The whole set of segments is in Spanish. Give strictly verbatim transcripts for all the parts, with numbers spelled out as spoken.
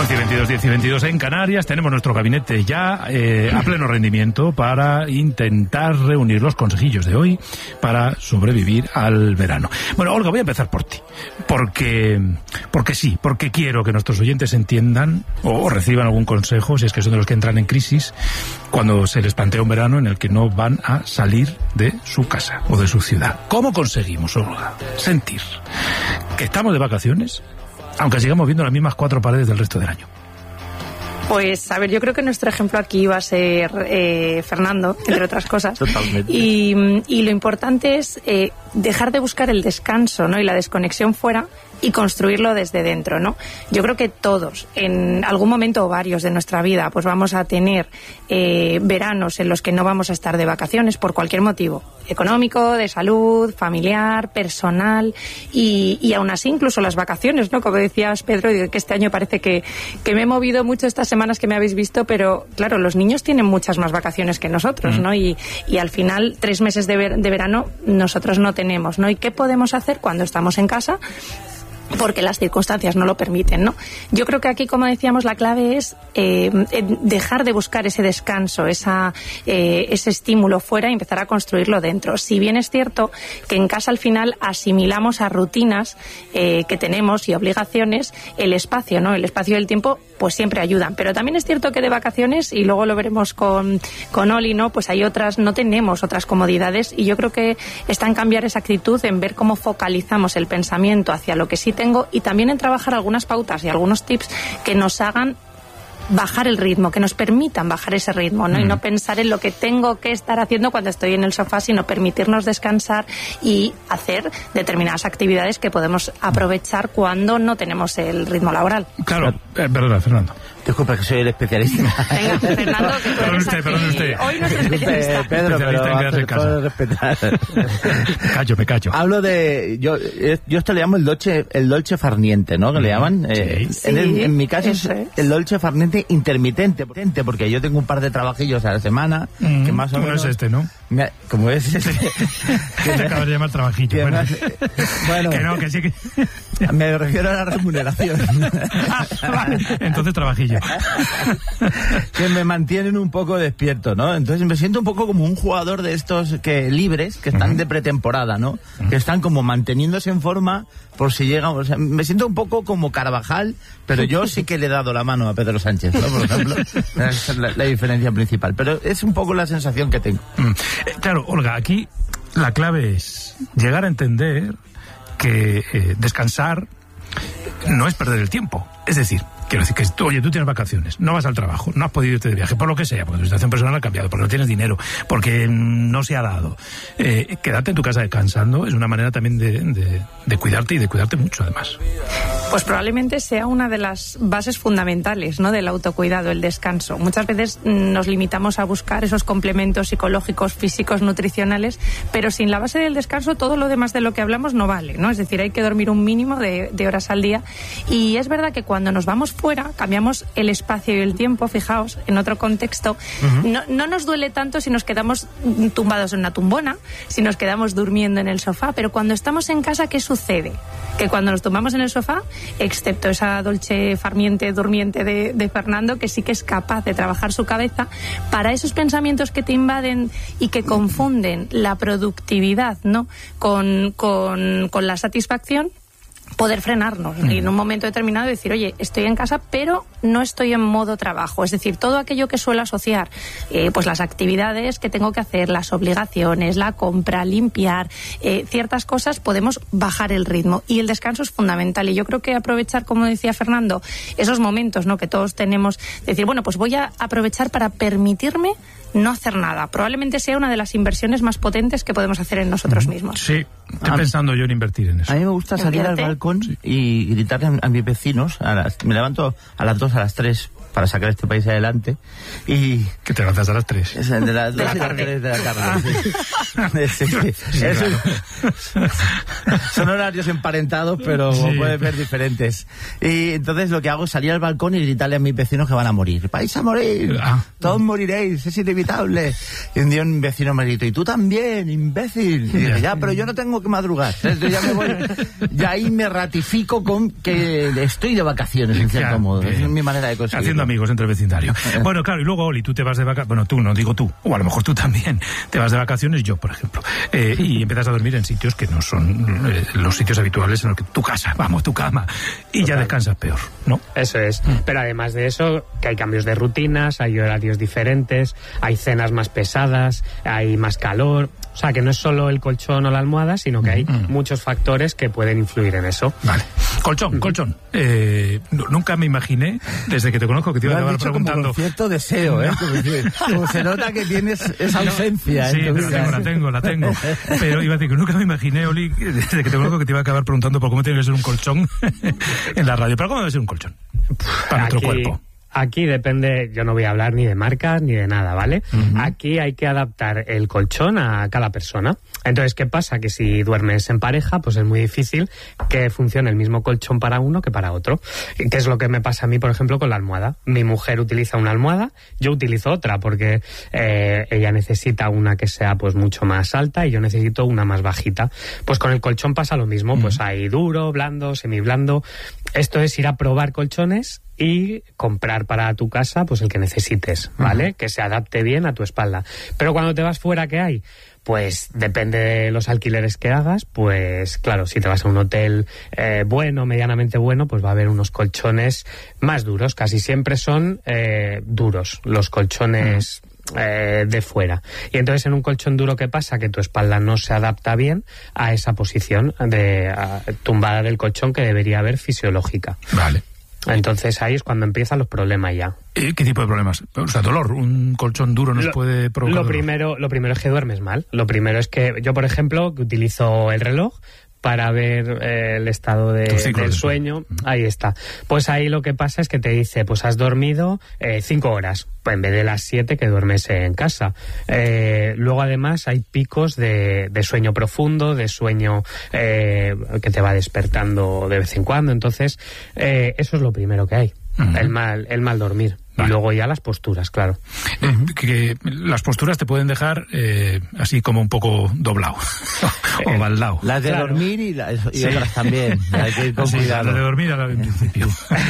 once y veintidós, diez y veintidós en Canarias. Tenemos nuestro gabinete ya eh, a pleno rendimiento para intentar reunir los consejillos de hoy para sobrevivir al verano. Bueno, Olga, voy a empezar por ti. Porque, porque sí, porque quiero que nuestros oyentes entiendan o reciban algún consejo, si es que son de los que entran en crisis, cuando se les plantea un verano en el que no van a salir de su casa o de su ciudad. ¿Cómo conseguimos, Olga, sentir que estamos de vacaciones, aunque sigamos viendo las mismas cuatro paredes del resto del año? Pues, a ver, yo creo que nuestro ejemplo aquí va a ser eh, Fernando, entre otras cosas. Totalmente. Y, y lo importante es eh, dejar de buscar el descanso, ¿no? Y la desconexión fuera y construirlo desde dentro, ¿no? Yo creo que todos, en algún momento o varios de nuestra vida, pues vamos a tener eh, veranos en los que no vamos a estar de vacaciones por cualquier motivo, económico, de salud, familiar, personal, y, y aún así incluso las vacaciones, ¿no? Como decías, Pedro, que este año parece que, que me he movido mucho estas semanas que me habéis visto, pero claro, los niños tienen muchas más vacaciones que nosotros, ¿no? Y, y al final, tres meses de, ver, de verano nosotros no tenemos, ¿no? ¿Y qué podemos hacer cuando estamos en casa? Porque las circunstancias no lo permiten, ¿no? Yo creo que aquí, como decíamos, la clave es eh, dejar de buscar ese descanso, esa, eh, ese estímulo fuera y empezar a construirlo dentro. Si bien es cierto que en casa al final asimilamos a rutinas eh, que tenemos y obligaciones, el espacio, ¿no? El espacio y el tiempo pues siempre ayudan. Pero también es cierto que de vacaciones, y luego lo veremos con, con Oli, ¿no? Pues hay otras, no tenemos otras comodidades, y yo creo que está en cambiar esa actitud, en ver cómo focalizamos el pensamiento hacia lo que sí tengo, y también en trabajar algunas pautas y algunos tips que nos hagan bajar el ritmo, que nos permitan bajar ese ritmo, ¿no? Mm. Y no pensar en lo que tengo que estar haciendo cuando estoy en el sofá, sino permitirnos descansar y hacer determinadas actividades que podemos aprovechar cuando no tenemos el ritmo laboral. Claro, eh, perdona, Fernando. Disculpa, que soy el especialista. Venga, Fernando, que tú perdón eres usted, aquí. perdón usted. Hoy no es especialista. Eh, Pedro, Especialista en quedarse en casa. puedo respetar. Me callo, me callo. Hablo de... Yo, yo esto le llamo el dolce, el dolce farniente, ¿no? Que le llaman. Eh, Sí, en, el, en mi caso es es. el dolce farniente intermitente, porque yo tengo un par de trabajillos a la semana, Mm, que más o como menos... no es este, ¿no? Me, como es este... Que te acabas de llamar trabajillo. que Bueno. más- bueno, Que no, que sí que... me refiero a la remuneración. Vale, entonces trabajillo. Que me mantienen un poco despierto, ¿no? Entonces me siento un poco como un jugador de estos que libres, que están uh-huh. de pretemporada, ¿no? Uh-huh. Que están como manteniéndose en forma por si llega... O sea, me siento un poco como Carvajal, pero yo sí que le he dado la mano a Pedro Sánchez, ¿no? Por ejemplo, esa es la, la diferencia principal. Pero es un poco la sensación que tengo. Mm. Eh, claro, Olga, aquí la clave es llegar a entender que eh, descansar no es perder el tiempo. Es decir, quiero decir que tú, oye, tú tienes vacaciones, no vas al trabajo, no has podido irte de viaje, por lo que sea, porque tu situación personal ha cambiado, porque no tienes dinero, porque no se ha dado. Eh, quedarte en tu casa descansando es una manera también de, de, de cuidarte y de cuidarte mucho, además. Pues probablemente sea una de las bases fundamentales, ¿no?, del autocuidado, el descanso. Muchas veces nos limitamos a buscar esos complementos psicológicos, físicos, nutricionales, pero sin la base del descanso todo lo demás de lo que hablamos no vale, ¿no? Es decir, hay que dormir un mínimo de, de horas al día, y es verdad que cuando nos vamos fuera, cambiamos el espacio y el tiempo, fijaos, en otro contexto. Uh-huh. no, no nos duele tanto si nos quedamos tumbados en una tumbona, si nos quedamos durmiendo en el sofá, pero cuando estamos en casa, ¿qué sucede? Que cuando nos tumbamos en el sofá, excepto esa dolce farniente durmiente de, de Fernando, que sí que es capaz de trabajar su cabeza para esos pensamientos que te invaden y que confunden la productividad, ¿no?, con, con, con la satisfacción, poder frenarnos y en un momento determinado decir, oye, estoy en casa pero no estoy en modo trabajo. Es decir, todo aquello que suelo asociar, eh, pues las actividades que tengo que hacer, las obligaciones, la compra, limpiar, eh, ciertas cosas, podemos bajar el ritmo, y el descanso es fundamental. Y yo creo que aprovechar, como decía Fernando, esos momentos, ¿no?, que todos tenemos, decir, bueno, pues voy a aprovechar para permitirme no hacer nada. Probablemente sea una de las inversiones más potentes que podemos hacer en nosotros mismos. Sí, estoy ah, pensando yo en invertir en eso. A mí me gusta salir al balcón sí. y gritarle a, a mis vecinos. A las, me levanto a las dos, a las tres para sacar este país adelante. Y que te lanzas a las tres. Es de las dos y las tres de la tarde. Sí. Sí, sí. Sí, es un... Son horarios emparentados, pero sí, puedes ver diferentes. Y entonces lo que hago es salir al balcón y gritarle a mis vecinos que van a morir. ¡Vais a morir! Ah. Todos moriréis, es inevitable. Y un día un vecino me gritó, y tú también, imbécil. Y dije, ya, pero yo no tengo que madrugar. Entonces ya me voy. Ya ahí me ratifico con que estoy de vacaciones, en cierto ya, modo. Bien. Es mi manera de conseguirlo. Haciendo amigos entre el vecindario. Bueno, claro, y luego, Oli, tú te vas de vacaciones. Bueno, tú, no digo tú. O a lo mejor tú también. Te vas de vacaciones, yo, por ejemplo. Eh, y empiezas a dormir en sitios que no son eh, los sitios habituales en los que tu casa, vamos, tu cama. Y Total. Ya descansas peor, ¿no? Eso es. Mm. Pero además de eso, que hay cambios de rutinas, hay horarios diferentes, hay cenas más pesadas, hay más calor. O sea, que no es solo el colchón o la almohada, sino que hay mm. muchos factores que pueden influir en eso. Vale. Colchón, colchón. Eh, nunca me imaginé, desde que te conozco, que te iba a acabar preguntando... Como cierto deseo, ¿eh? Como, como se nota que tienes esa ausencia. Sí, pero tengo, la tengo, la tengo. Pero iba a decir que nunca me imaginé, Oli, desde que te conozco, que te iba a acabar preguntando por cómo tiene que ser un colchón en la radio. Pero ¿cómo debe ser un colchón para Aquí... nuestro cuerpo? Aquí depende, yo no voy a hablar ni de marcas ni de nada, ¿vale? Uh-huh. Aquí hay que adaptar el colchón a cada persona. Entonces, ¿qué pasa? Que si duermes en pareja, pues es muy difícil que funcione el mismo colchón para uno que para otro. ¿Qué es lo que me pasa a mí, por ejemplo, con la almohada? Mi mujer utiliza una almohada, yo utilizo otra, porque eh, ella necesita una que sea pues mucho más alta y yo necesito una más bajita. Pues con el colchón pasa lo mismo, uh-huh. pues hay duro, blando, semiblando. Esto es ir a probar colchones y comprar para tu casa pues el que necesites, ¿vale? Uh-huh. Que se adapte bien a tu espalda. Pero cuando te vas fuera, ¿qué hay? Pues depende de los alquileres que hagas, pues claro, si te vas a un hotel eh, bueno, medianamente bueno, pues va a haber unos colchones más duros. Casi siempre son eh, duros los colchones uh-huh. eh, de fuera. Y entonces en un colchón duro, ¿qué pasa? Que tu espalda no se adapta bien a esa posición de a, tumbada del colchón que debería haber fisiológica. Vale. Entonces ahí es cuando empiezan los problemas ya. ¿Qué tipo de problemas? O sea, dolor. ¿Un colchón duro nos lo, puede provocar lo dolor? primero, lo primero es que duermes mal. Lo primero es que yo, por ejemplo, que utilizo el reloj para ver eh, el estado de, del sueño. Uh-huh. Ahí está. Pues ahí lo que pasa es que te dice, pues has dormido eh, cinco horas, pues en vez de las siete que duermes en casa. Eh, luego además hay picos de, de sueño profundo, de sueño eh, que te va despertando de vez en cuando. Entonces, eh, eso es lo primero que hay. Uh-huh. El mal, el mal dormir. Vale. Y luego ya las posturas, claro. Eh, que las posturas te pueden dejar eh, así como un poco doblado o baldado. Las de claro. dormir y, la, y sí. otras también. Hay que ir con sí, cuidado. Las de dormir a la, en principio.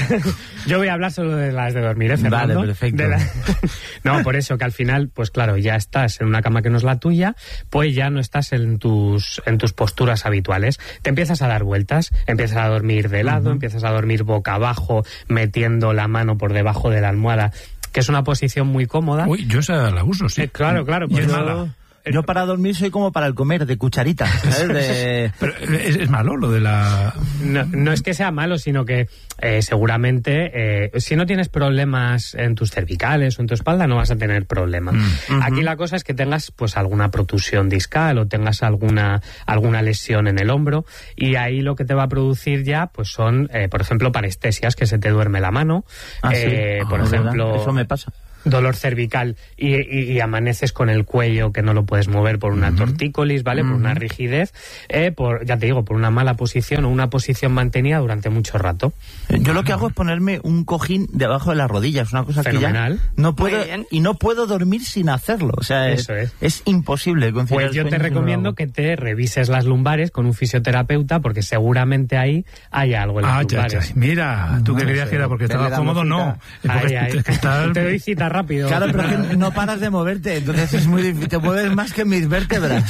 Yo voy a hablar solo de las de dormir, ¿eh, Fernando? Vale, perfecto. La... No, por eso que al final, pues claro, ya estás en una cama que no es la tuya, pues ya no estás en tus en tus posturas habituales. Te empiezas a dar vueltas, empiezas a dormir de lado, uh-huh. empiezas a dormir boca abajo, metiendo la mano por debajo de la almohada, que es una posición muy cómoda. Uy, yo esa la uso, sí. Eh, claro, claro. Pues y es yo... mala. Yo para dormir soy como para el comer, de cucharita, ¿sabes? De... Pero ¿es, es malo lo de la...? No, no es que sea malo, sino que eh, seguramente eh, si no tienes problemas en tus cervicales o en tu espalda no vas a tener problemas. Mm. Uh-huh. Aquí la cosa es que tengas pues alguna protusión discal o tengas alguna alguna lesión en el hombro y ahí lo que te va a producir ya pues son, eh, por ejemplo, parestesias, que se te duerme la mano. Ah, eh, sí. Por oh, ejemplo... ¿verdad? Eso me pasa. Dolor cervical y, y, y amaneces con el cuello que no lo puedes mover por una uh-huh. tortícolis, ¿vale? Uh-huh. Por una rigidez, eh, por, ya te digo, por una mala posición o una posición mantenida durante mucho rato. Yo lo que hago es ponerme un cojín debajo de las rodillas, una cosa Fenomenal. que ya no puedo, y no puedo dormir sin hacerlo, o sea, Eso es, es. es imposible conciliar. Pues yo te recomiendo que te revises las lumbares con un fisioterapeuta porque seguramente ahí hay algo en las ah, lumbares. Ya, ya. Mira, tú que querías que era porque estabas cómodo, no. Ay, ay. Estás... Te doy cita rápido. Claro, pero no paras de moverte, entonces es muy difícil, te mueves más que mis vértebras.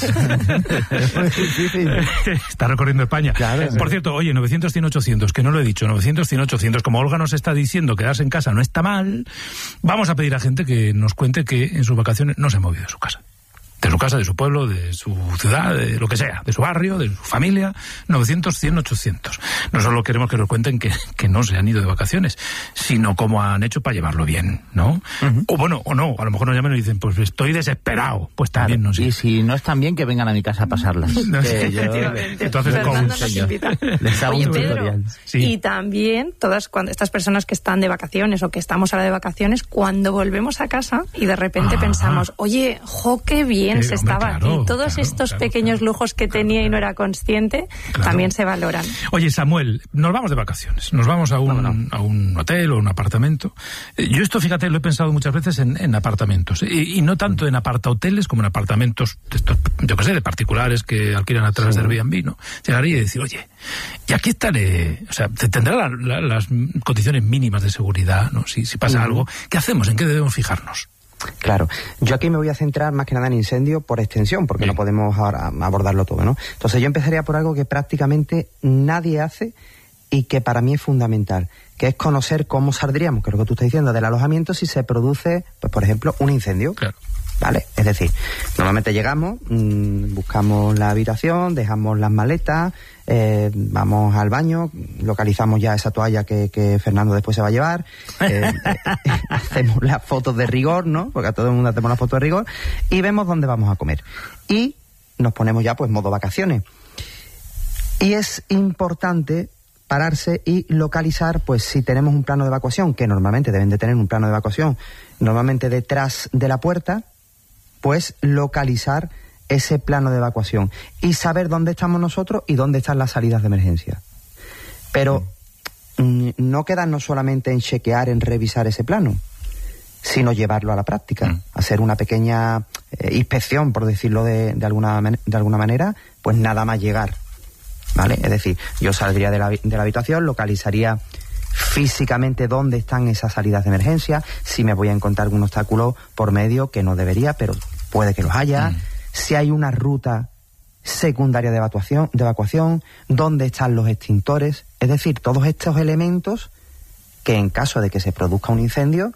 Es muy difícil. Está recorriendo España. Claro, por sí. cierto, oye, novecientos, cien, ochocientos, que no lo he dicho, novecientos, cien, ochocientos, como Olga nos está diciendo, quedarse en casa no está mal, vamos a pedir a gente que nos cuente que en sus vacaciones no se ha movido de su casa. Te lo su casa, de su pueblo, de su ciudad, de lo que sea, de su barrio, de su familia. Novecientos, cien, ochocientos. No solo queremos que nos cuenten que, que no se han ido de vacaciones, sino cómo han hecho para llevarlo bien, ¿no? Uh-huh. O bueno, o no, a lo mejor nos llaman y dicen, pues estoy desesperado. Pues también claro, no sé. Y si no están bien, que vengan a mi casa a pasarlas. No, que yo, entonces, les hago un tutorial. Sí. Y también, todas cuando estas personas que están de vacaciones o que estamos ahora de vacaciones, cuando volvemos a casa y de repente ah, pensamos, oye, jo, qué bien eh, se hombre, estaba claro, aquí. Todos claro, estos claro, pequeños claro, lujos que claro, tenía claro. y no era consciente, claro. también se valoran. Oye, Samuel, nos vamos de vacaciones, nos vamos a un, no, no. a un hotel o un apartamento. Yo esto, fíjate, lo he pensado muchas veces en, en apartamentos, y, y no tanto en apartahoteles como en apartamentos, de estos, yo qué sé, de particulares que alquilan a través sí. del Airbnb, ¿no? Llegaría y decir, oye, y aquí estaré, o sea, tendrá la, la, las condiciones mínimas de seguridad, ¿no? Si, si pasa uh-huh. algo, ¿qué hacemos? ¿En qué debemos fijarnos? Claro, yo aquí me voy a centrar más que nada en incendio por extensión, porque Bien. no podemos ahora abordarlo todo, ¿no? Entonces yo empezaría por algo que prácticamente nadie hace y que para mí es fundamental, que es conocer cómo saldríamos, que es lo que tú estás diciendo, del alojamiento si se produce, pues por ejemplo, un incendio. Claro. ¿Vale? Es decir, normalmente llegamos, mmm, buscamos la habitación, dejamos las maletas, eh, vamos al baño, localizamos ya esa toalla que, que Fernando después se va a llevar, eh, eh, hacemos las fotos de rigor, ¿no? Porque a todo el mundo hacemos las fotos de rigor, y vemos dónde vamos a comer. Y nos ponemos ya, pues, modo vacaciones. Y es importante pararse y localizar, pues, si tenemos un plano de evacuación, que normalmente deben de tener un plano de evacuación, normalmente detrás de la puerta, pues localizar ese plano de evacuación y saber dónde estamos nosotros y dónde están las salidas de emergencia. Pero mm. no quedarnos solamente en chequear, en revisar ese plano, sino llevarlo a la práctica, mm. hacer una pequeña eh, inspección, por decirlo de, de, alguna, de alguna manera, pues nada más llegar, ¿vale? Es decir, yo saldría de la, de la habitación, localizaría físicamente dónde están esas salidas de emergencia, si me voy a encontrar algún obstáculo por medio, que no debería, pero puede que los haya, mm. si hay una ruta secundaria de evacuación, de evacuación, dónde están los extintores, es decir, todos estos elementos que en caso de que se produzca un incendio,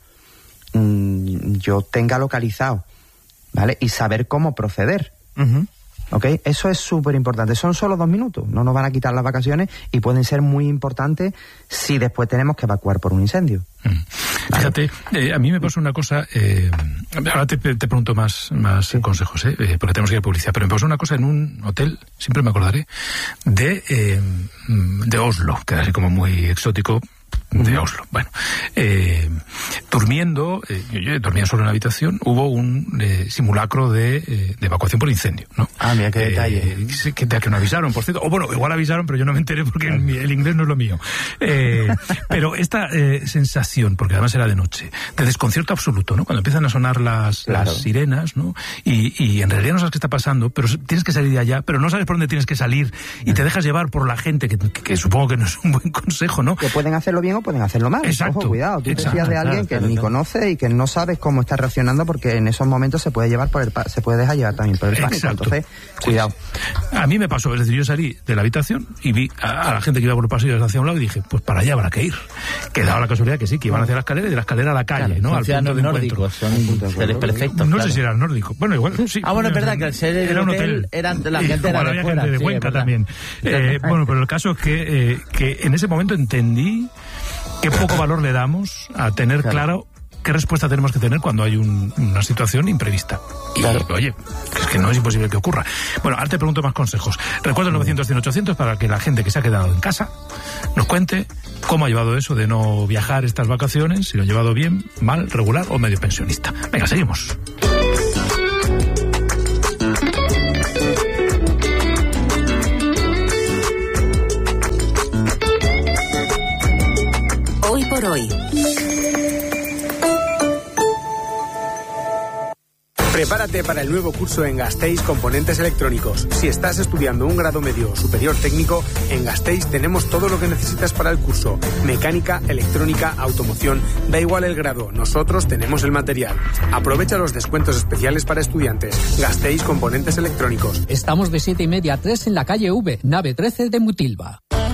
mmm, yo tenga localizado, ¿vale? Y saber cómo proceder. Uh-huh. ¿Ok? Eso es súper importante. Son solo dos minutos, no nos van a quitar las vacaciones y pueden ser muy importantes si después tenemos que evacuar por un incendio. Mm. Fíjate, eh, a mí me pasa una cosa, eh, ahora te, te pregunto más, más sí. consejos, eh, porque tenemos que ir a publicidad, pero me pasó una cosa en un hotel, siempre me acordaré, de, eh, de Oslo, que era así como muy exótico, de Oslo. Bueno, eh, durmiendo, eh, yo, yo dormía solo en la habitación, hubo un eh, simulacro de, eh, de evacuación por incendio, ¿no? Ah, mira qué eh, detalle. Que, que no avisaron, por cierto. O bueno, igual avisaron, pero yo no me enteré porque el, el inglés no es lo mío. Eh, pero esta eh, sensación, porque además era de noche, de desconcierto absoluto, ¿no? Cuando empiezan a sonar las, claro. las sirenas, ¿no? Y, y en realidad no sabes qué está pasando, pero tienes que salir de allá, pero no sabes por dónde tienes que salir y te dejas llevar por la gente, que, que, que supongo que no es un buen consejo, ¿no? Que pueden hacerlo bien o pueden hacerlo mal. Exacto. Ojo, cuidado, tú exacto, te fías de alguien claro, que claro, ni claro. conoce y que no sabes cómo está reaccionando, porque en esos momentos se puede llevar por el se puede dejar llevar también por el pánico. Exacto. Entonces, cuidado. A mí me pasó, es decir, yo salí de la habitación y vi a, a la gente que iba por el pasillo hacia un lado y dije, pues para allá habrá que ir. Que daba la casualidad que sí, que iban hacia la escalera y de la escalera a la calle, claro, ¿no? Al punto de nórdicos, son seres perfectos. No claro. sé si eran nórdicos. Bueno, igual sí. Ah, bueno, es verdad que al ser el era un hotel, hotel, eran la gente era de de fuera. Había gente de sí, Cuenca también. Eh, bueno, pero el caso es que, eh, que en ese momento entendí qué poco valor le damos a tener claro, claro qué respuesta tenemos que tener cuando hay un, una situación imprevista. Y, claro. oye, es que no es imposible que ocurra. Bueno, ahora te pregunto más consejos. Recuerda el novecientos, cien, ochocientos para que la gente que se ha quedado en casa nos cuente cómo ha llevado eso de no viajar estas vacaciones, si lo ha llevado bien, mal, regular o medio pensionista. Venga, seguimos. Hoy por hoy. Prepárate para el nuevo curso en Gasteiz Componentes Electrónicos. Si estás estudiando un grado medio o superior técnico, en Gasteiz tenemos todo lo que necesitas para el curso. Mecánica, electrónica, automoción, da igual el grado, nosotros tenemos el material. Aprovecha los descuentos especiales para estudiantes. Gasteiz Componentes Electrónicos. Estamos de siete y media a tres en la calle V, nave trece de Mutilva.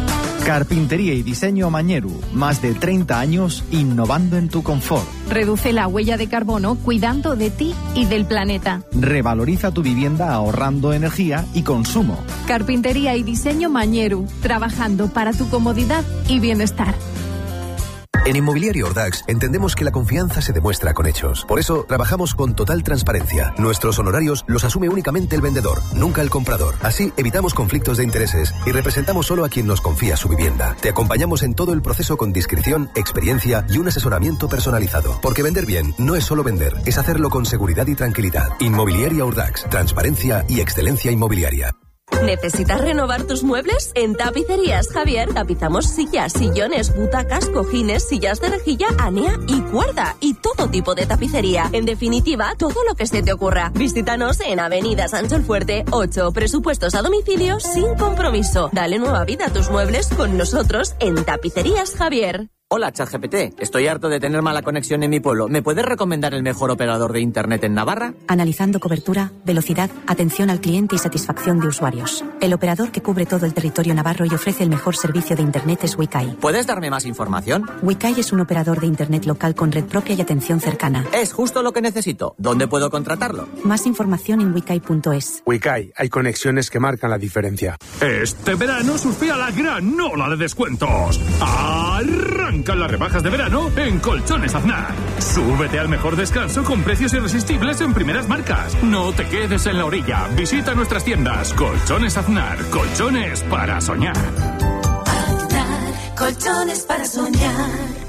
Carpintería y diseño Mañeru. Más de treinta años innovando en tu confort. Reduce la huella de carbono cuidando de ti y del planeta. Revaloriza tu vivienda ahorrando energía y consumo. Carpintería y diseño Mañeru. Trabajando para tu comodidad y bienestar. En Inmobiliaria Ordax entendemos que la confianza se demuestra con hechos. Por eso trabajamos con total transparencia. Nuestros honorarios los asume únicamente el vendedor, nunca el comprador. Así evitamos conflictos de intereses y representamos solo a quien nos confía su vivienda. Te acompañamos en todo el proceso con discreción, experiencia y un asesoramiento personalizado. Porque vender bien no es solo vender, es hacerlo con seguridad y tranquilidad. Inmobiliaria Ordax, transparencia y excelencia inmobiliaria. ¿Necesitas renovar tus muebles? En Tapicerías Javier tapizamos sillas, sillones, butacas, cojines, sillas de rejilla, anea y cuerda y todo tipo de tapicería. En definitiva, todo lo que se te ocurra. Visítanos en Avenida Sancho el Fuerte ocho. Presupuestos a domicilio sin compromiso. Dale nueva vida a tus muebles con nosotros en Tapicerías Javier. Hola, ChatGPT. Estoy harto de tener mala conexión en mi pueblo. ¿Me puedes recomendar el mejor operador de Internet en Navarra? Analizando cobertura, velocidad, atención al cliente y satisfacción de usuarios. El operador que cubre todo el territorio navarro y ofrece el mejor servicio de Internet es Wikai. ¿Puedes darme más información? Wikai es un operador de Internet local con red propia y atención cercana. Es justo lo que necesito. ¿Dónde puedo contratarlo? Más información en wikai punto es. Wikai, hay conexiones que marcan la diferencia. Este verano surfea la gran ola de descuentos. ¡Arranca! Las rebajas de verano en Colchones Aznar. Súbete al mejor descanso con precios irresistibles en primeras marcas. No te quedes en la orilla. Visita nuestras tiendas. Colchones Aznar. Colchones para soñar. Aznar. Colchones para soñar.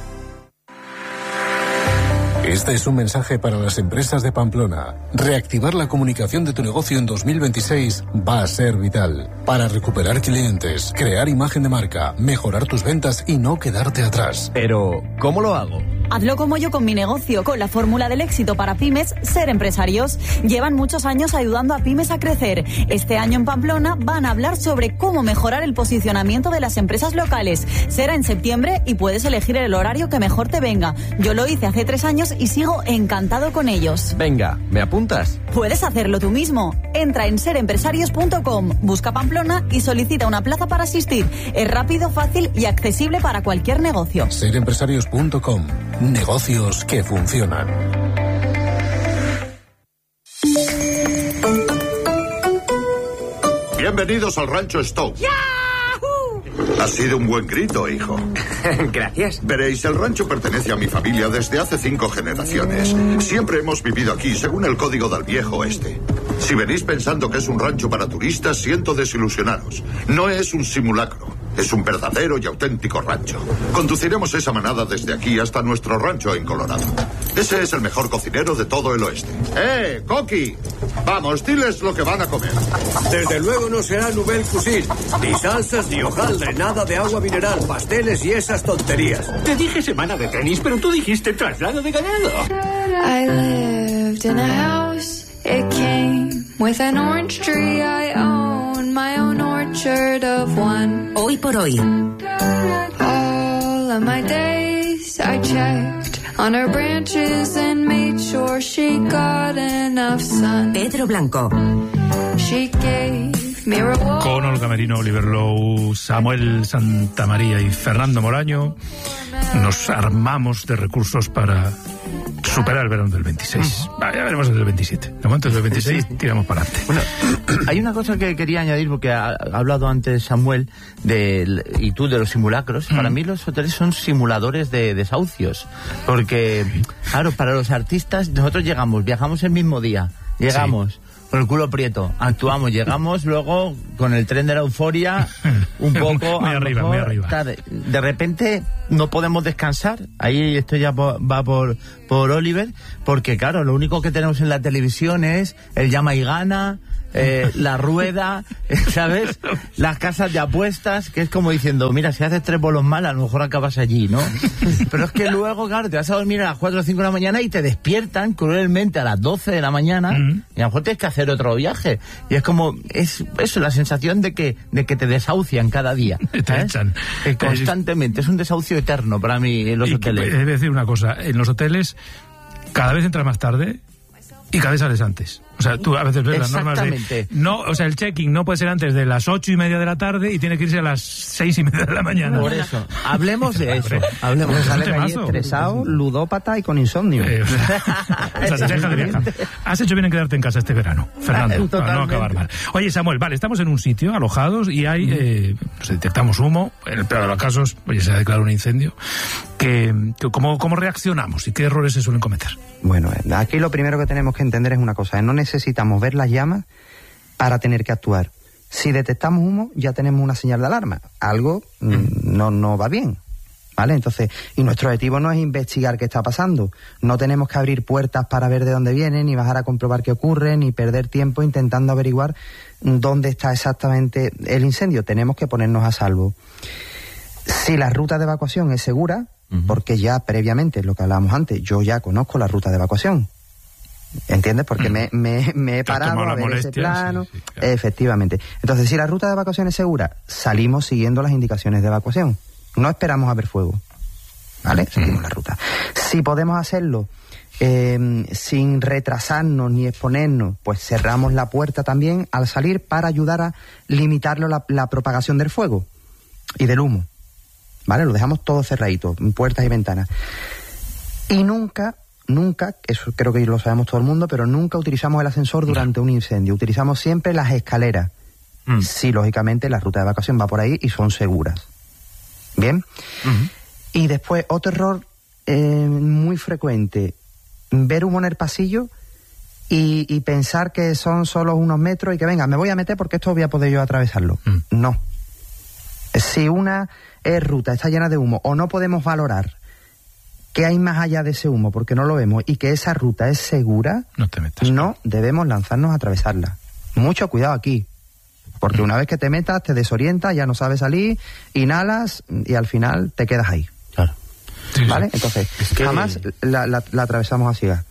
Este es un mensaje para las empresas de Pamplona. Reactivar la comunicación de tu negocio en dos mil veintiséis va a ser vital. Para recuperar clientes, crear imagen de marca, mejorar tus ventas y no quedarte atrás. Pero, ¿cómo lo hago? Hazlo como yo con mi negocio, con la fórmula del éxito para pymes, Ser Empresarios. Llevan muchos años ayudando a pymes a crecer. Este año en Pamplona van a hablar sobre cómo mejorar el posicionamiento de las empresas locales. Será en septiembre y puedes elegir el horario que mejor te venga. Yo lo hice hace tres años y sigo encantado con ellos. Venga, ¿me apuntas? Puedes hacerlo tú mismo. Entra en ser empresarios punto com, busca Pamplona y solicita una plaza para asistir. Es rápido, fácil y accesible para cualquier negocio. ser empresarios punto com. Negocios que funcionan. Bienvenidos al Rancho Stowe. Ha sido un buen grito, hijo. Gracias. Veréis, el rancho pertenece a mi familia desde hace cinco generaciones. Siempre hemos vivido aquí según el código del viejo oeste. Si venís pensando que es un rancho para turistas, siento desilusionaros. No es un simulacro. Es un verdadero y auténtico rancho. Conduciremos esa manada desde aquí hasta nuestro rancho en Colorado. Ese es el mejor cocinero de todo el oeste. ¡Eh, Coqui! Vamos, diles lo que van a comer. Desde luego no será Nouvelle Cuisine. Ni salsas, ni hojaldre, nada de agua mineral, pasteles y esas tonterías. Te dije semana de tenis, pero tú dijiste traslado de ganado. I lived in a house. It came with an orange tree. I own my own orchard of one. Hoy por hoy. All of my days I checked on her branches and made sure she got enough sun. Pedro Blanco. She gave me reward. Con Olga Merino, Oliver Lowe, Samuel Santamaría y Fernando Moraño nos armamos de recursos para superar el verano del veintiséis. Ah, ya veremos el del veintisiete. De momento el del veintiséis sí. Tiramos para adelante. Bueno, hay una cosa que quería añadir, porque ha, ha hablado antes Samuel de, y tú de los simulacros. Mm. Para mí los hoteles son simuladores de desahucios. Porque, claro, para los artistas nosotros llegamos, viajamos el mismo día, llegamos... Sí. Con el culo prieto, actuamos, llegamos luego con el tren de la euforia un poco muy arriba, mejor, muy arriba. Tarde. De repente no podemos descansar. Ahí esto ya va por, por Oliver, porque claro, lo único que tenemos en la televisión es el llama y gana, eh, la rueda, ¿sabes? Las casas de apuestas, que es como diciendo, mira, si haces tres bolos mal, a lo mejor acabas allí, ¿no? Pero es que luego, claro, te vas a dormir a las cuatro o cinco de la mañana y te despiertan cruelmente a las doce de la mañana mm. y a lo mejor tienes que hacer otro viaje. Y es como, es eso, la sensación de que, de que te desahucian cada día. Te echan. Eh, constantemente, es un desahucio eterno para mí en los y hoteles. Debe decir una cosa, en los hoteles cada vez entras más tarde y cada vez sales antes. O sea, tú a veces ves las normas de... No, o sea, el check-in no puede ser antes de las ocho y media de la tarde y tiene que irse a las seis y media de la mañana. Por eso, hablemos de eso. Hablemos Pues de sale allí estresado, ludópata y con insomnio. Eh, o sea, deja de viajar. Has hecho bien en quedarte en casa este verano, Fernando, para no acabar mal. Oye, Samuel, vale, estamos en un sitio, alojados, y hay, eh, pues detectamos humo, en el peor de los casos, oye, se ha declarado un incendio. Que, que, ¿cómo, ¿Cómo reaccionamos y qué errores se suelen cometer? Bueno, aquí lo primero que tenemos que entender es una cosa, no necesitamos ver las llamas para tener que actuar. Si detectamos humo, ya tenemos una señal de alarma. Algo mm. no, no va bien, ¿vale? Entonces, y nuestro objetivo no es investigar qué está pasando. No tenemos que abrir puertas para ver de dónde viene, ni bajar a comprobar qué ocurre, ni perder tiempo intentando averiguar dónde está exactamente el incendio. Tenemos que ponernos a salvo. Si la ruta de evacuación es segura, uh-huh. porque ya previamente, lo que hablábamos antes, yo ya conozco la ruta de evacuación. ¿Entiendes? Porque me, me, me he parado a ver ese plano. Sí, sí, claro. Efectivamente. Entonces, si la ruta de evacuación es segura, salimos siguiendo las indicaciones de evacuación. No esperamos a ver fuego. ¿Vale? Seguimos la ruta. Si podemos hacerlo eh, sin retrasarnos ni exponernos, pues cerramos la puerta también al salir para ayudar a limitar la, la propagación del fuego y del humo. ¿Vale? Lo dejamos todo cerradito, puertas y ventanas. Y nunca... Nunca, eso creo que lo sabemos todo el mundo, pero nunca utilizamos el ascensor durante un incendio. Utilizamos siempre las escaleras. Mm. Si, lógicamente, la ruta de evacuación va por ahí y son seguras. ¿Bien? Uh-huh. Y después, otro error eh, muy frecuente. Ver humo en el pasillo y, y pensar que son solo unos metros y que, venga, me voy a meter porque esto voy a poder yo atravesarlo. Mm. No. Si una eh, ruta está llena de humo o no podemos valorar qué hay más allá de ese humo, porque no lo vemos, y que esa ruta es segura, no te metas. No debemos lanzarnos a atravesarla. Mucho cuidado aquí, porque una vez que te metas, te desorientas, ya no sabes salir, inhalas y al final te quedas ahí. Claro. Sí, ¿vale? Sí. Entonces, es que... jamás la, la, la atravesamos a ciegas.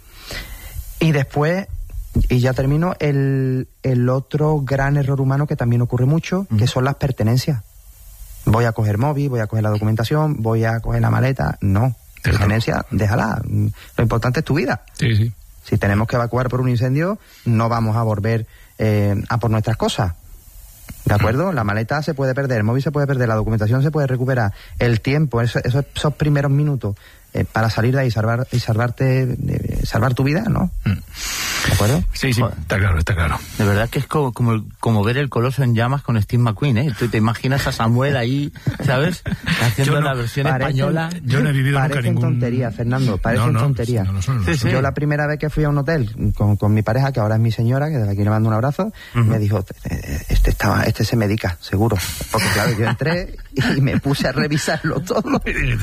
Y después, y ya termino, el, el otro gran error humano que también ocurre mucho, mm. que son las pertenencias. Voy a coger móvil, voy a coger la documentación, voy a coger la maleta. No. Pertenencia, déjala. Lo importante es tu vida. Sí, sí. Si tenemos que evacuar por un incendio, no vamos a volver eh, a por nuestras cosas. ¿De acuerdo? La maleta se puede perder, el móvil se puede perder, la documentación se puede recuperar. El tiempo, esos, esos primeros minutos eh, para salir de ahí y salvar, y salvarte, eh, salvar tu vida, ¿no? ¿De acuerdo? Sí, sí, está claro, está claro. De verdad que es como, como, como ver el Coloso en llamas con Steve McQueen, ¿eh? Tú te imaginas a Samuel ahí, ¿sabes? Haciendo no, la versión parecen, española. Yo no he vivido nunca parecen ningún... tonterías, Fernando, parecen no, no, tonterías. No, no son, no sí, sí. Yo la primera vez que fui a un hotel con, con mi pareja, que ahora es mi señora, que desde aquí le mando un abrazo, uh-huh. me dijo, este estaba, este se medica, seguro. Porque claro, yo entré y me puse a revisarlo todo.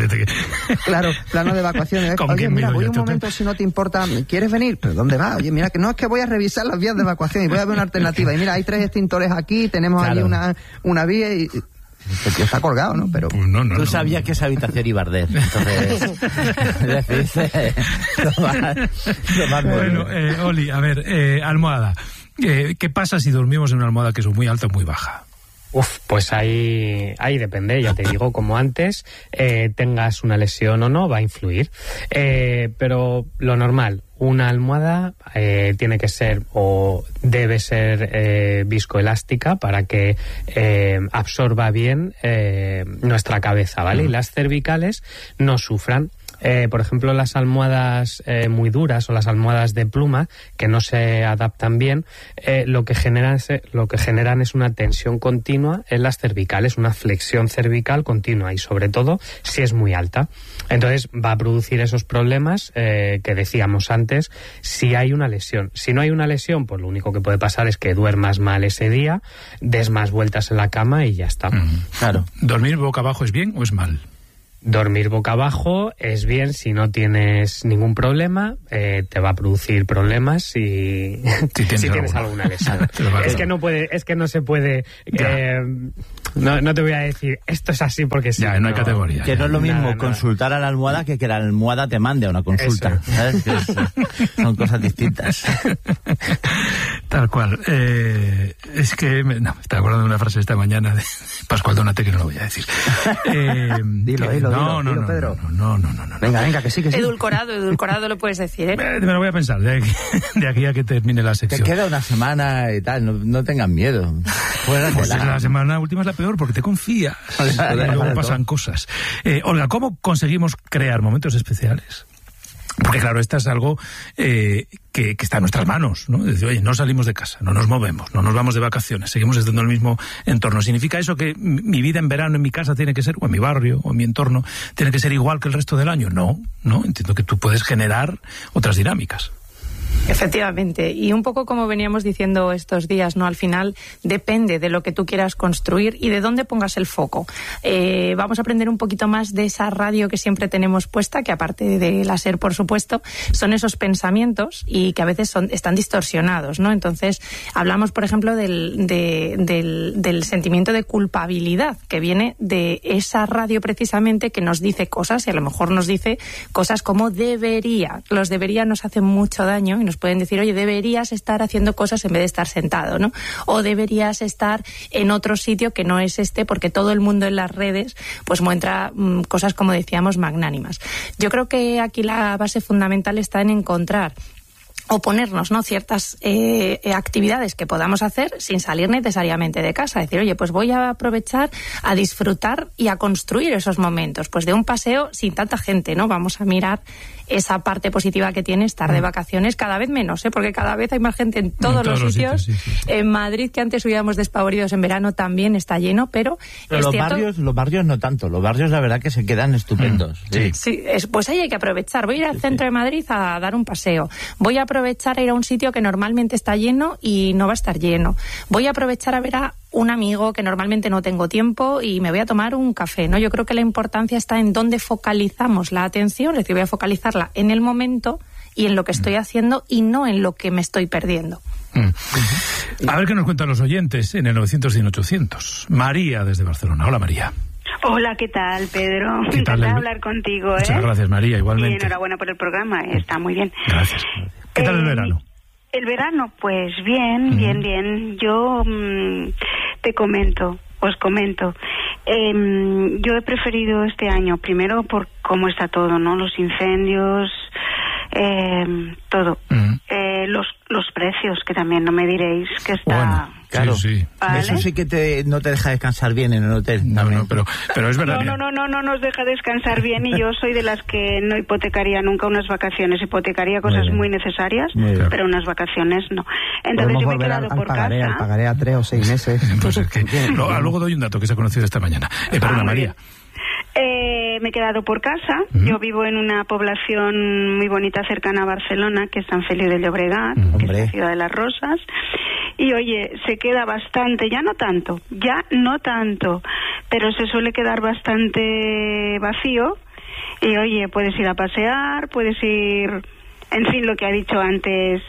Claro, plano de evacuaciones. Oye, mira, voy un momento, si no te importa, ¿quieres venir? ¿Pero dónde vas? Oye, mira, que no es que voy a revisar las vías de evacuación y voy a ver una alternativa. Y mira, hay tres extintores aquí, tenemos claro. allí una, una vía y... Este tío se ha colgado, ¿no? Pero pues no, no, tú no, sabías no. que esa habitación iba a arder. Entonces, decís, lo más, lo más bueno, eh, Oli, a ver, eh, almohada. Eh, ¿Qué pasa si dormimos en una almohada que es muy alta o muy baja? Uf, pues ahí, ahí depende, ya te digo, como antes, eh, tengas una lesión o no, va a influir. Eh, pero lo normal, una almohada eh, tiene que ser o debe ser eh, viscoelástica para que eh, absorba bien eh, nuestra cabeza, ¿vale? Y las cervicales no sufran. Eh, por ejemplo, las almohadas eh, muy duras o las almohadas de pluma que no se adaptan bien, eh, lo que generan es, lo que generan es una tensión continua en las cervicales, una flexión cervical continua y sobre todo si es muy alta. Entonces va a producir esos problemas eh, que decíamos antes si hay una lesión. Si no hay una lesión, pues lo único que puede pasar es que duermas mal ese día, des más vueltas en la cama y ya está. Mm, claro. ¿Dormir boca abajo es bien o es mal? Dormir boca abajo es bien si no tienes ningún problema, eh, te va a producir problemas si, si tienes, si tienes alguna lesión. es que no puede, es que no se puede, eh, no, no te voy a decir esto es así porque sí. Ya, no, no hay categoría. Que ya. no es lo mismo nada, consultar nada. a la almohada que que la almohada te mande a una consulta. ¿Sabes? Que es, son cosas distintas. Tal cual. Eh, es que me, no, me estaba acordando de una frase esta mañana de Pascual Donate que no lo voy a decir. Eh, dilo, que, dilo, no, dilo, no, dilo, no, Pedro. No, no, no, no, no. Venga, venga, que sí, que sí. Edulcorado, edulcorado lo puedes decir, ¿eh? Me, me lo voy a pensar de aquí, de aquí a que termine la sección. Te queda una semana y tal, no, no tengan miedo. Pues la semana última es la peor porque te confías y luego pasan cosas. Eh, Olga, ¿cómo conseguimos crear momentos especiales? Porque claro, esto es algo eh, que, que está en nuestras manos, ¿no? Decir, oye, no salimos de casa, no nos movemos, no nos vamos de vacaciones, seguimos estando en el mismo entorno. ¿Significa eso que mi vida en verano en mi casa tiene que ser, o en mi barrio, o en mi entorno, tiene que ser igual que el resto del año? No, no, entiendo que tú puedes generar otras dinámicas. Efectivamente, y un poco como veníamos diciendo estos días, ¿no? Al final depende de lo que tú quieras construir y de dónde pongas el foco. Eh, vamos a aprender un poquito más de esa radio que siempre tenemos puesta, que aparte de la SER, por supuesto, son esos pensamientos y que a veces son, están distorsionados, ¿no? Entonces, hablamos, por ejemplo, del, de, del, del sentimiento de culpabilidad que viene de esa radio precisamente que nos dice cosas y a lo mejor nos dice cosas como debería. Los debería nos hacen mucho daño y nos pueden decir, oye, deberías estar haciendo cosas en vez de estar sentado, ¿no? O deberías estar en otro sitio que no es este, porque todo el mundo en las redes pues muestra mmm, cosas, como decíamos, magnánimas. Yo creo que aquí la base fundamental está en encontrar o ponernos, ¿no?, ciertas eh, actividades que podamos hacer sin salir necesariamente de casa. Decir, oye, pues voy a aprovechar a disfrutar y a construir esos momentos. Pues de un paseo sin tanta gente, ¿no? Vamos a mirar esa parte positiva que tiene estar de vacaciones, cada vez menos, ¿eh? Porque cada vez hay más gente en todos, en todos los, los sitios. sitios sí, sí, sí. En Madrid, que antes huíamos despavoridos en verano, también está lleno, pero... Pero es los cierto... barrios, los barrios no tanto. Los barrios, la verdad, que se quedan estupendos. Mm, sí, sí es, pues ahí hay que aprovechar. Voy a ir al sí, centro sí. de Madrid a dar un paseo. Voy a aprovechar a ir a un sitio que normalmente está lleno y no va a estar lleno. Voy a aprovechar a ver a un amigo que normalmente no tengo tiempo y me voy a tomar un café, ¿no? Yo creo que la importancia está en dónde focalizamos la atención, es decir, voy a focalizarla en el momento y en lo que estoy haciendo y no en lo que me estoy perdiendo. Mm. A ver qué nos cuentan los oyentes en el novecientos cien ochocientos. María, desde Barcelona. Hola, María. Hola, ¿qué tal, Pedro? ¿Qué tal, Encantada de hablar contigo, ¿eh? Muchas gracias, María, igualmente. Y enhorabuena por el programa, está muy bien. Gracias. ¿Qué tal eh, el verano? El verano, pues bien, mm. bien, bien. Yo mmm, te comento, os comento. Eh, yo he preferido este año, primero por cómo está todo, ¿no? Los incendios, eh, todo. Mm. Eh, los los precios, que también no me diréis que está... Bueno, claro, sí, sí. ¿Vale? Eso sí que te, no te deja descansar bien en el hotel. No, no, pero, pero es verdad. No, no, no, no, no nos deja descansar bien y yo soy de las que no hipotecaría nunca unas vacaciones. Hipotecaría cosas muy, muy necesarias, muy pero unas vacaciones no. Entonces yo me he quedado al, por al pagaré, casa. Al pagaré a tres o seis meses. Pues es que, luego, luego doy un dato que se ha conocido esta mañana. Eh, perdona, ah, María. Eh, me he quedado por casa. Uh-huh. Yo vivo en una población muy bonita cercana a Barcelona, que es San Feliu de Llobregat, uh-huh. que es la ciudad de las Rosas. Y oye, se queda bastante, ya no tanto, ya no tanto, pero se suele quedar bastante vacío. Y oye, puedes ir a pasear, puedes ir, en fin, lo que ha dicho antes.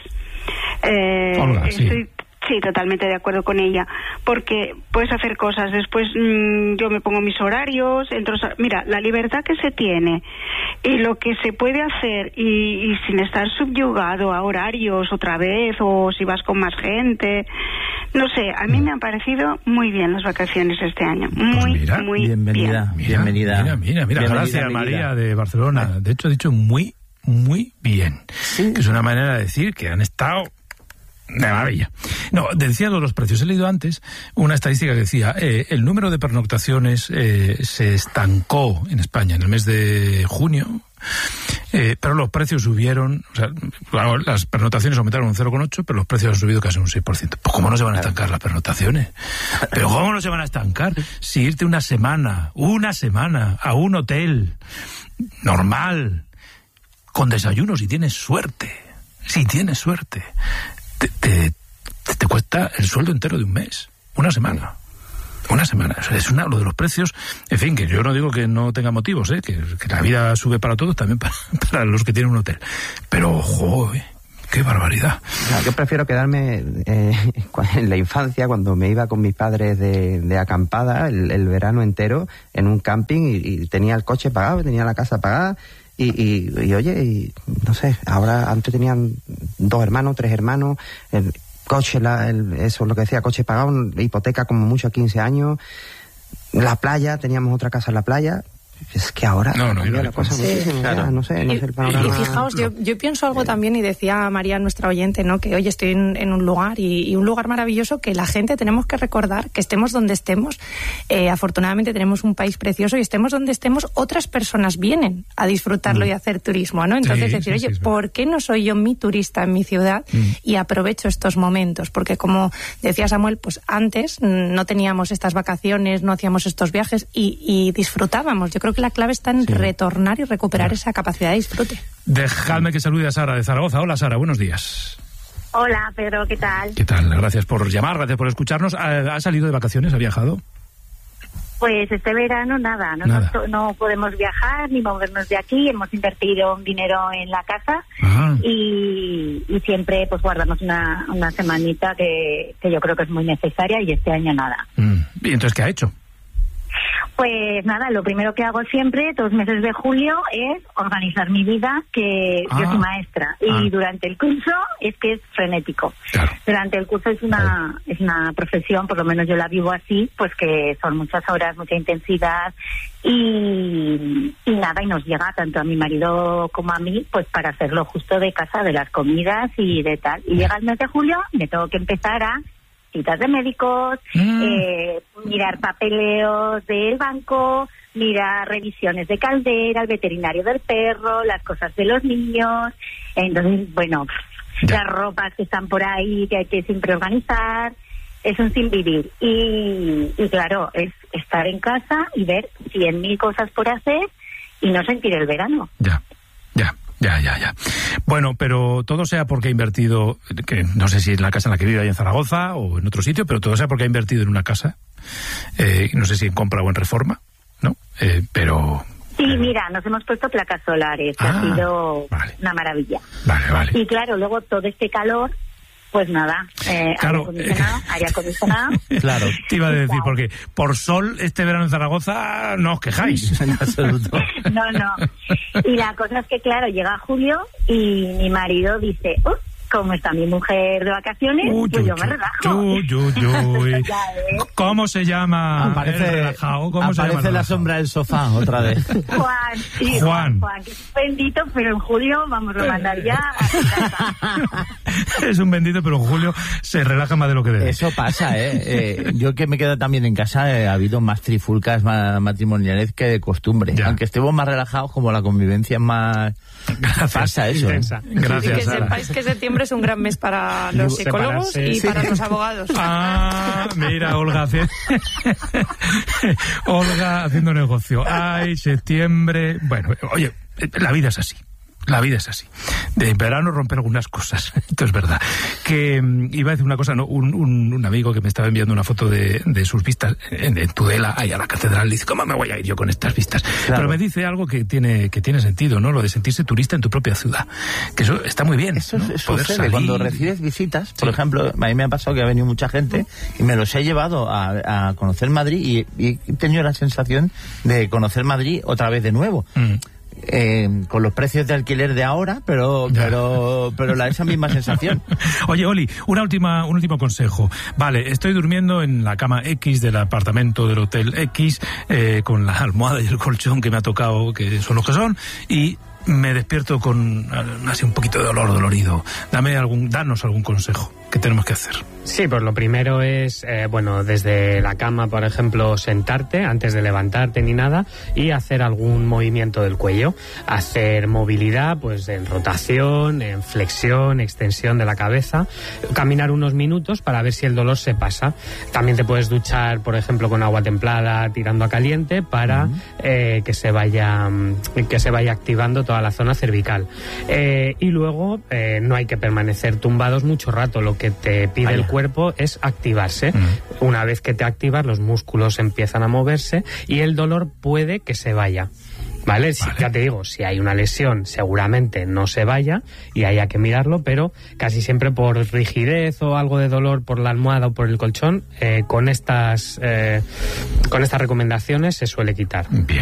Eh, Olga, sí. Estoy, Sí, totalmente de acuerdo con ella, porque puedes hacer cosas, después mmm, yo me pongo mis horarios, entro, mira, la libertad que se tiene y lo que se puede hacer y, y sin estar subyugado a horarios otra vez o si vas con más gente, no sé, a mí me han parecido muy bien las vacaciones este año, muy, pues mira, muy bienvenida, bien. Bienvenida, mira, mira, mira, bienvenida, gracias bienvenida. María de Barcelona, de hecho ha dicho muy, muy bien, sí. Que es una manera de decir que han estado... de maravilla. No, decía lo de los precios. He leído antes una estadística que decía eh, el número de pernoctaciones eh, se estancó en España en el mes de junio, eh, pero los precios subieron, o sea, claro, las pernoctaciones aumentaron un cero coma ocho, pero los precios han subido casi un seis por ciento. Pues ¿cómo no se van a estancar las pernoctaciones? Pero ¿cómo no se van a estancar si irte una semana, una semana a un hotel normal, con desayuno, si tienes suerte, si tienes suerte, Te, te, te cuesta el sueldo entero de un mes, una semana, una semana. Es una, lo de los precios, en fin, que yo no digo que no tenga motivos, ¿eh? que, que la vida sube para todos, también para, para los que tienen un hotel. Pero, joder, qué barbaridad. No, yo prefiero quedarme eh, en la infancia, cuando me iba con mis padres de, de acampada, el, el verano entero, en un camping y, y tenía el coche pagado, tenía la casa pagada. Y, y, y oye, y, no sé, ahora antes tenían dos hermanos, tres hermanos, eh, coche, la, el, eso, lo que decía, coche pagado, hipoteca como mucho quince años, la playa, teníamos otra casa en la playa. Es que ahora no, no, no, la cosa sí, muchísimo, claro. ya, no sé, no y, sé el panorama. Y fijaos, yo, yo pienso algo también, y decía María, nuestra oyente, ¿no? Que hoy estoy en, en un lugar, y, y un lugar maravilloso, que la gente tenemos que recordar que estemos donde estemos. Eh, afortunadamente tenemos un país precioso, y estemos donde estemos, otras personas vienen a disfrutarlo mm. y a hacer turismo, ¿no? Entonces sí, decir, sí, oye, sí, ¿por qué no soy yo mi turista en mi ciudad mm. y aprovecho estos momentos? Porque como decía Samuel, pues antes no teníamos estas vacaciones, no hacíamos estos viajes y, y disfrutábamos. Yo creo que la clave está en sí. retornar y recuperar claro. esa capacidad de disfrute. Dejadme que salude a Sara de Zaragoza. Hola, Sara, buenos días. Hola, Pedro, ¿qué tal? ¿Qué tal? Gracias por llamar, gracias por escucharnos. ¿Ha salido de vacaciones? ¿Ha viajado? Pues este verano nada, no, nada. Nos, no podemos viajar ni movernos de aquí. Hemos invertido un dinero en la casa y, y siempre pues guardamos una, una semanita que, que yo creo que es muy necesaria, y este año nada. Mm. ¿Y entonces qué ha hecho? Pues nada, lo primero que hago siempre, todos los meses de julio, es organizar mi vida, que ah, yo soy maestra, y ah. durante el curso es que es frenético. Claro. Durante el curso es una es una profesión, por lo menos yo la vivo así, pues que son muchas horas, mucha intensidad, y, y nada, y nos llega tanto a mi marido como a mí, pues para hacerlo justo de casa, de las comidas y de tal. Y llega el mes de julio, me tengo que empezar a citas de médicos, mm. eh, mirar papeleos del banco, mirar revisiones de caldera, el veterinario del perro, las cosas de los niños. Entonces, bueno, ya. las ropas que están por ahí que hay que siempre organizar. Es un sin vivir. Y, y claro, es estar en casa y ver cien mil cosas por hacer y no sentir el verano. Ya, ya. Ya, ya, ya. Bueno, pero todo sea porque ha invertido, que no sé si es la casa en la que vive ahí en Zaragoza o en otro sitio, pero todo sea porque ha invertido en una casa, eh, no sé si en compra o en reforma, ¿no? Eh, pero... Sí, mira, nos hemos puesto placas solares, que ah, ha sido vale. una maravilla. Vale, vale. Y claro, luego todo este calor... Pues nada, eh, claro, aire acondicionado, eh, aire acondicionado. Claro, te iba a decir, porque por sol este verano en Zaragoza no os quejáis. En absoluto. No, no. Y la cosa es que, claro, llega julio y mi marido dice, uh, como está mi mujer de vacaciones, uy, pues yo, yo me relajo. Uy, uy, uy. ¿Cómo se llama? Aparece, el relajado? ¿Cómo aparece se llama la sombra del sofá otra vez. Juan, sí, Juan. Juan, que es bendito, pero en julio vamos a mandar ya a casa. Es un bendito, pero en julio se relaja más de lo que debe. Eso pasa, ¿eh? eh yo que me quedo también en casa, eh, ha habido más trifulcas más matrimoniales que de costumbre. Ya. Aunque estemos más relajados, como la convivencia es más... Gracias. Pasa eso. ¿eh? Gracias, y que Sara. sepáis que septiembre es un gran mes para los psicólogos Separarse. y sí. para los abogados. Ah, mira, Olga hace... Olga haciendo negocio. Ay, septiembre... Bueno, oye, la vida es así. La vida es así. De verano romper algunas cosas. Esto es verdad. Que um, iba a decir una cosa, ¿no? Un, un, un amigo que me estaba enviando una foto de, de sus vistas en, en Tudela, ahí a la catedral, dice, ¿cómo me voy a ir yo con estas vistas? Claro. Pero me dice algo que tiene, que tiene sentido, ¿no? Lo de sentirse turista en tu propia ciudad. Que eso está muy bien. Eso, ¿no? eso Poder sucede. salir. Cuando recibes visitas, por sí. ejemplo, a mí me ha pasado que ha venido mucha gente y me los he llevado a, a conocer Madrid y, y he tenido la sensación de conocer Madrid otra vez de nuevo. Mm. Eh, con los precios de alquiler de ahora, pero pero pero la esa misma sensación. Oye, Oli, una última un último consejo. Vale, estoy durmiendo en la cama X del apartamento del hotel X, eh, con la almohada y el colchón que me ha tocado, que son los que son, y me despierto con así un poquito de dolor, dolorido. Dame algún, danos algún consejo. ¿Qué tenemos que hacer? Sí, pues lo primero es, eh, bueno, desde la cama, por ejemplo, sentarte antes de levantarte ni nada y hacer algún movimiento del cuello. Hacer movilidad, pues en rotación, en flexión, extensión de la cabeza. Caminar unos minutos para ver si el dolor se pasa. También te puedes duchar, por ejemplo, con agua templada tirando a caliente para uh-huh. eh, que se vaya que se vaya activando toda la zona cervical. Eh, y luego eh, no hay que permanecer tumbados mucho rato. Lo que te pide Vaya. el cuerpo es activarse. Mm. Una vez que te activas, los músculos empiezan a moverse y el dolor puede que se vaya. ¿Vale? vale. Si, ya te digo, si hay una lesión, seguramente no se vaya y haya que mirarlo, pero casi siempre por rigidez o algo de dolor por la almohada o por el colchón, eh, con estas eh, con estas recomendaciones se suele quitar. Bien.